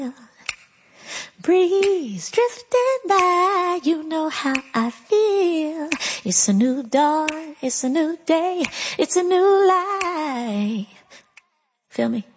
Breeze drifting by, you know how I feel. It's a new dawn, it's a new day, it's a new life. Feel me?